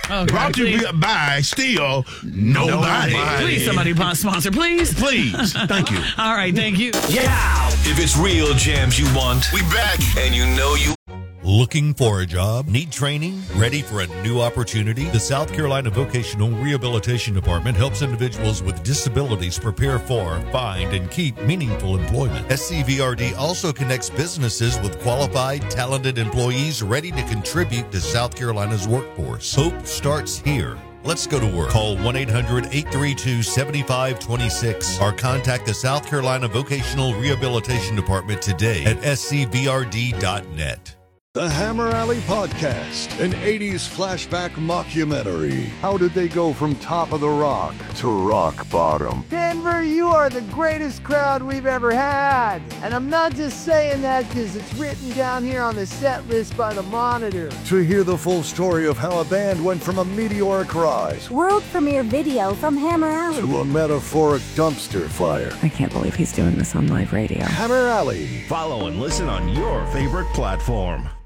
Oh, Brought to you by Still Nobody. Please, somebody sponsor, please. Please. Thank you. All right, thank you. Yeah. If it's real jams you want, We back. and you know you. Looking for a job? Need training? Ready for a new opportunity? The South Carolina Vocational Rehabilitation Department helps individuals with disabilities prepare for, find, and keep meaningful employment. SCVRD also connects businesses with qualified, talented employees ready to contribute to South Carolina's workforce. Hope starts here. Let's go to work. Call 1-800-832-7526 or contact the South Carolina Vocational Rehabilitation Department today at scvrd.net. The Hammer Alley Podcast, an 80s flashback mockumentary. How did they go from top of the rock to rock bottom? Denver, you are the greatest crowd we've ever had. And I'm not just saying that because it's written down here on the set list by the Monitor. To hear the full story of how a band went from a meteoric rise World premiere video from Hammer Alley. to a metaphoric dumpster fire. I can't believe he's doing this on live radio. Hammer Alley. Follow and listen on your favorite platform.